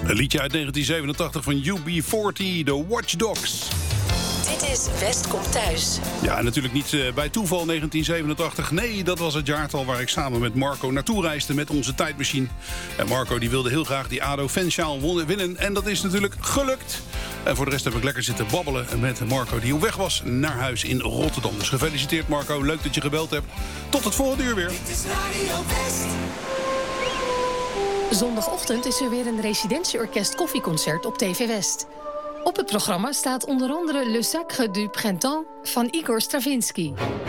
Een liedje uit 1987 van UB40, The Watch Dogs. Dit is West komt thuis. Ja, natuurlijk niet bij toeval 1987. Nee, dat was het jaartal waar ik samen met Marco naartoe reisde met onze tijdmachine. En Marco die wilde heel graag die ADO-fansjaal winnen. En dat is natuurlijk gelukt. En voor de rest heb ik lekker zitten babbelen met Marco die op weg was naar huis in Rotterdam. Dus gefeliciteerd Marco, leuk dat je gebeld hebt. Tot het volgende uur weer. Dit is Radio West. Zondagochtend is er weer een residentieorkest koffieconcert op TV West. Op het programma staat onder andere Le Sacre du Printemps van Igor Stravinsky.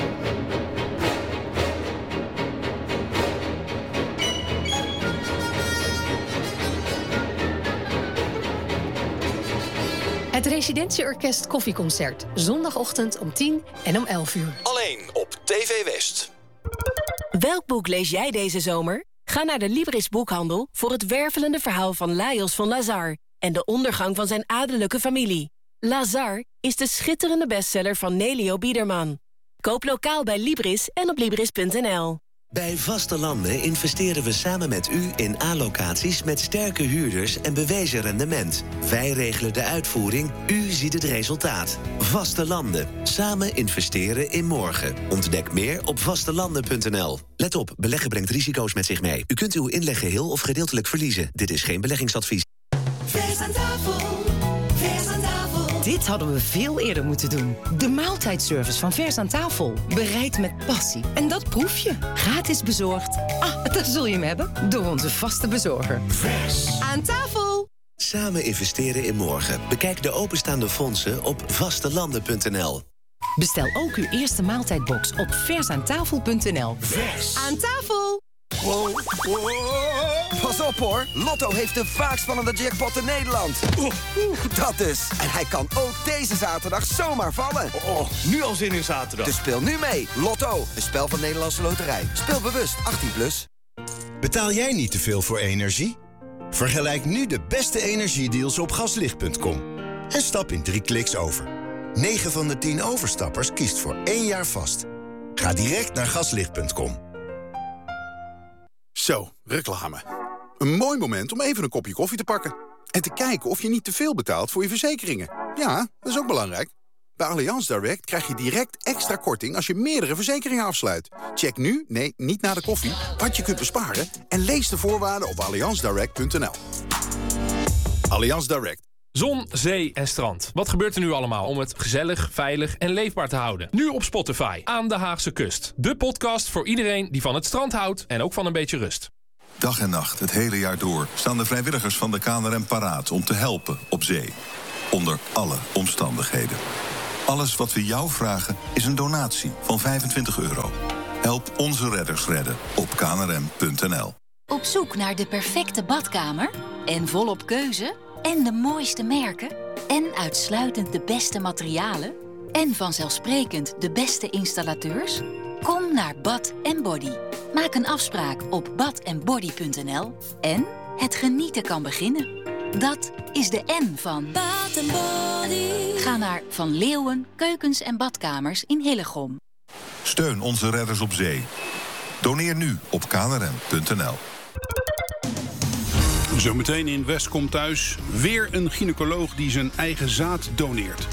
Het residentieorkest koffieconcert. Zondagochtend om 10 en om 11 uur. Alleen op TV West. Welk boek lees jij deze zomer? Ga naar de Libris boekhandel voor het wervelende verhaal van Lajos van Lazar en de ondergang van zijn adellijke familie. Lazar is de schitterende bestseller van Nelio Biederman. Koop lokaal bij Libris en op Libris.nl. Bij Vaste Landen investeren we samen met u in A-locaties met sterke huurders en bewezen rendement. Wij regelen de uitvoering, u ziet het resultaat. Vaste Landen. Samen investeren in morgen. Ontdek meer op vastelanden.nl. Let op, beleggen brengt risico's met zich mee. U kunt uw inleg geheel of gedeeltelijk verliezen. Dit is geen beleggingsadvies. Vers aan tafel. Vers aan tafel. Dit hadden we veel eerder moeten doen. De maaltijdservice van Vers aan tafel. Bereid met passie. En dat proef je. Gratis bezorgd. Daar zul je hem hebben. Door onze vaste bezorger. Vers aan tafel. Samen investeren in morgen. Bekijk de openstaande fondsen op vastelanden.nl. Bestel ook uw eerste maaltijdbox op versaantafel.nl. Vers aan tafel. Wow. Pas op hoor, Lotto heeft de vaakst spannende jackpot in Nederland. Dat dus. En hij kan ook deze zaterdag zomaar vallen. Nu al zin in zaterdag. Dus speel nu mee. Lotto, een spel van Nederlandse Loterij. Speel bewust, 18+. Betaal jij niet te veel voor energie? Vergelijk nu de beste energiedeals op gaslicht.com. En stap in 3 kliks over. 9 van de 10 overstappers kiest voor 1 jaar vast. Ga direct naar gaslicht.com. Zo, reclame. Een mooi moment om even een kopje koffie te pakken. En te kijken of je niet te veel betaalt voor je verzekeringen. Ja, dat is ook belangrijk. Bij Allianz Direct krijg je direct extra korting als je meerdere verzekeringen afsluit. Check nu, nee, niet na de koffie, wat je kunt besparen en lees de voorwaarden op allianzdirect.nl. Allianz Direct. Zon, zee en strand. Wat gebeurt er nu allemaal om het gezellig, veilig en leefbaar te houden? Nu op Spotify, Aan de Haagse Kust. De podcast voor iedereen die van het strand houdt en ook van een beetje rust. Dag en nacht, het hele jaar door, staan de vrijwilligers van de KNRM paraat om te helpen op zee. Onder alle omstandigheden. Alles wat we jou vragen is een donatie van €25. Help onze redders redden op knrm.nl. Op zoek naar de perfecte badkamer? En volop keuze? En de mooiste merken? En uitsluitend de beste materialen? En vanzelfsprekend de beste installateurs? Kom naar Bad & Body. Maak een afspraak op badandbody.nl. En het genieten kan beginnen. Dat is de N van Bad & Body. Ga naar Van Leeuwen Keukens en Badkamers in Hillegom. Steun onze redders op zee. Doneer nu op knrm.nl. Zometeen in West komt thuis weer een gynaecoloog die zijn eigen zaad doneert.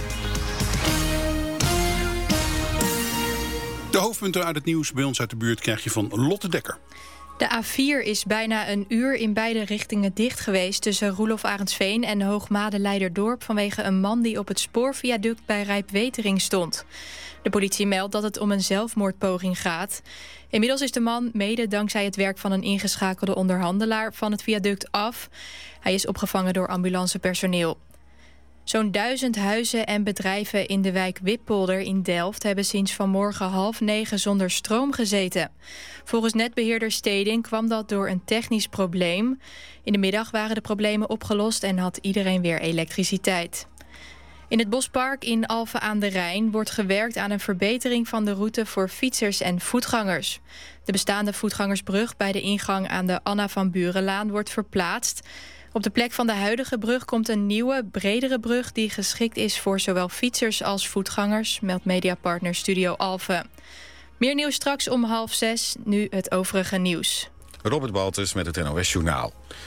De hoofdpunten uit het nieuws bij ons uit de buurt krijg je van Lotte Dekker. De A4 is bijna een uur in beide richtingen dicht geweest tussen Roelof Arendsveen en Hoogmade-Leiderdorp vanwege een man die op het spoorviaduct bij Rijpwetering stond. De politie meldt dat het om een zelfmoordpoging gaat. Inmiddels is de man, mede dankzij het werk van een ingeschakelde onderhandelaar, van het viaduct af. Hij is opgevangen door ambulancepersoneel. Zo'n 1000 huizen en bedrijven in de wijk Wippolder in Delft hebben sinds vanmorgen 8:30 zonder stroom gezeten. Volgens netbeheerder Steding kwam dat door een technisch probleem. In de middag waren de problemen opgelost en had iedereen weer elektriciteit. In het Bospark in Alphen aan de Rijn wordt gewerkt aan een verbetering van de route voor fietsers en voetgangers. De bestaande voetgangersbrug bij de ingang aan de Anna van Burenlaan wordt verplaatst. Op de plek van de huidige brug komt een nieuwe, bredere brug die geschikt is voor zowel fietsers als voetgangers, meldt mediapartner Studio Alphen. Meer nieuws straks om 5:30, nu het overige nieuws. Robert Baltus met het NOS Journaal.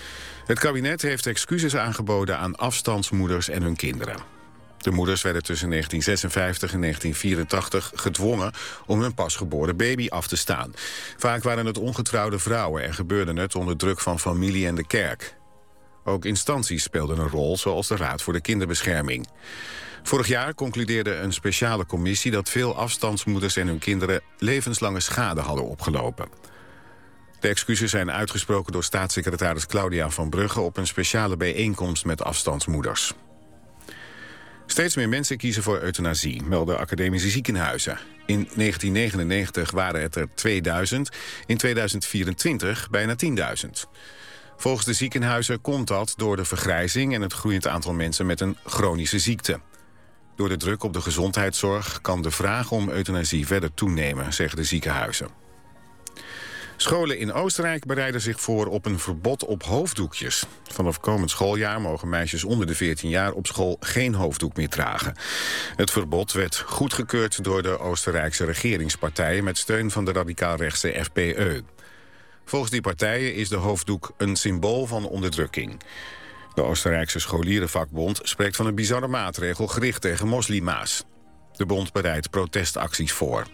Het kabinet heeft excuses aangeboden aan afstandsmoeders en hun kinderen. De moeders werden tussen 1956 en 1984 gedwongen om hun pasgeboren baby af te staan. Vaak waren het ongetrouwde vrouwen en gebeurde het onder druk van familie en de kerk. Ook instanties speelden een rol, zoals de Raad voor de Kinderbescherming. Vorig jaar concludeerde een speciale commissie dat veel afstandsmoeders en hun kinderen levenslange schade hadden opgelopen. De excuses zijn uitgesproken door staatssecretaris Claudia van Brugge op een speciale bijeenkomst met afstandsmoeders. Steeds meer mensen kiezen voor euthanasie, melden academische ziekenhuizen. In 1999 waren het er 2000, in 2024 bijna 10.000. Volgens de ziekenhuizen komt dat door de vergrijzing en het groeiend aantal mensen met een chronische ziekte. Door de druk op de gezondheidszorg kan de vraag om euthanasie verder toenemen, zeggen de ziekenhuizen. Scholen in Oostenrijk bereiden zich voor op een verbod op hoofddoekjes. Vanaf komend schooljaar mogen meisjes onder de 14 jaar op school geen hoofddoek meer dragen. Het verbod werd goedgekeurd door de Oostenrijkse regeringspartijen met steun van de radicaal-rechtse FPÖ. Volgens die partijen is de hoofddoek een symbool van onderdrukking. De Oostenrijkse scholierenvakbond spreekt van een bizarre maatregel gericht tegen moslima's. De bond bereidt protestacties voor.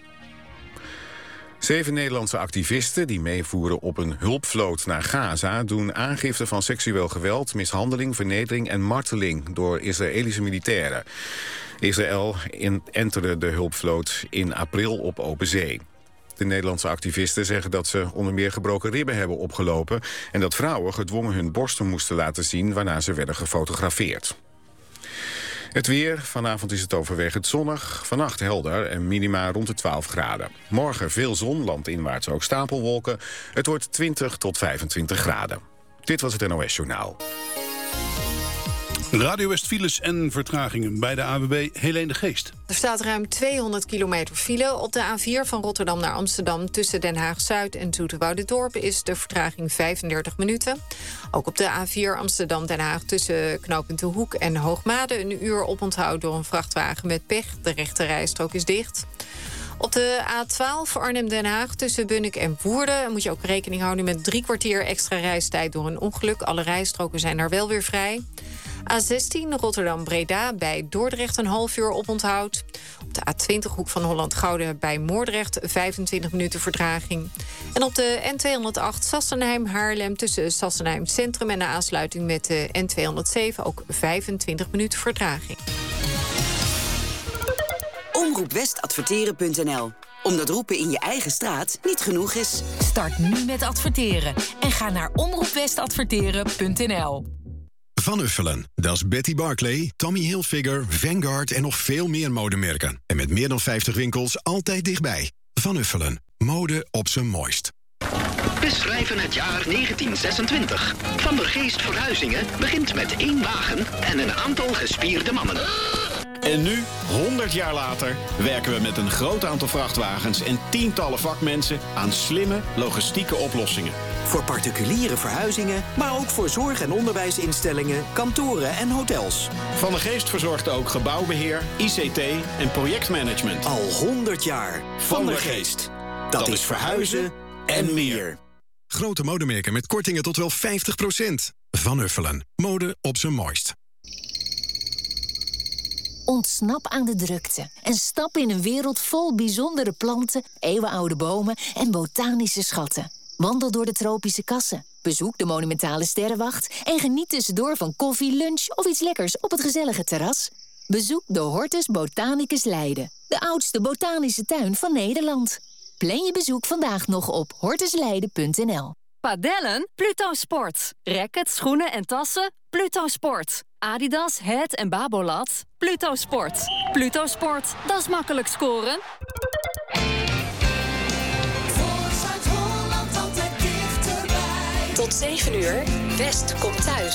7 Nederlandse activisten die meevoeren op een hulpvloot naar Gaza doen aangifte van seksueel geweld, mishandeling, vernedering en marteling door Israëlische militairen. Israël enterde de hulpvloot in april op open zee. De Nederlandse activisten zeggen dat ze onder meer gebroken ribben hebben opgelopen en dat vrouwen gedwongen hun borsten moesten laten zien waarna ze werden gefotografeerd. Het weer, vanavond is het overwegend zonnig, vannacht helder en minima rond de 12 graden. Morgen veel zon, landinwaarts ook stapelwolken. Het wordt 20 tot 25 graden. Dit was het NOS Journaal. Radio West files en vertragingen bij de AWB Helene de Geest. Er staat ruim 200 kilometer file. Op de A4 van Rotterdam naar Amsterdam tussen Den Haag-Zuid en Zoeterwoudendorp is de vertraging 35 minuten. Ook op de A4 Amsterdam-Den Haag tussen knooppunt De Hoek en Hoogmade een uur oponthoud door een vrachtwagen met pech. De rechte rijstrook is dicht. Op de A12 Arnhem-Den Haag tussen Bunnik en Woerden moet je ook rekening houden met 3 kwartier extra reistijd door een ongeluk. Alle rijstroken zijn er wel weer vrij. A16 Rotterdam-Breda bij Dordrecht een half uur oponthoud. Op de A20 Hoek van Holland-Gouden bij Moordrecht 25 minuten vertraging. En op de N208 Sassenheim-Haarlem tussen Sassenheim Centrum en de aansluiting met de N207 ook 25 minuten vertraging. Omroepwestadverteren.nl. Omdat roepen in je eigen straat niet genoeg is. Start nu met adverteren en ga naar omroepwestadverteren.nl. Van Uffelen, dat is Betty Barclay, Tommy Hilfiger, Vanguard en nog veel meer modemerken. En met meer dan 50 winkels altijd dichtbij. Van Uffelen, mode op zijn mooist. We schrijven het jaar 1926. Van der Geest Verhuizingen begint met 1 wagen en een aantal gespierde mannen. En nu, 100 jaar later, werken we met een groot aantal vrachtwagens en tientallen vakmensen aan slimme logistieke oplossingen. Voor particuliere verhuizingen, maar ook voor zorg- en onderwijsinstellingen, kantoren en hotels. Van der Geest verzorgt ook gebouwbeheer, ICT en projectmanagement. Al 100 jaar. Van der Geest. Dat is verhuizen en meer. Grote modemerken met kortingen tot wel 50%. Van Uffelen, mode op zijn mooist. Ontsnap aan de drukte en stap in een wereld vol bijzondere planten, eeuwenoude bomen en botanische schatten. Wandel door de tropische kassen, bezoek de monumentale sterrenwacht en geniet tussendoor van koffie, lunch of iets lekkers op het gezellige terras. Bezoek de Hortus Botanicus Leiden, de oudste botanische tuin van Nederland. Plan je bezoek vandaag nog op hortusleiden.nl. Padellen? Pluto Sport. Rackets, schoenen en tassen? Pluto Sport. Adidas, Head en Babolat? Pluto Sport. Pluto Sport, dat is makkelijk scoren. Tot 7 uur, West komt thuis.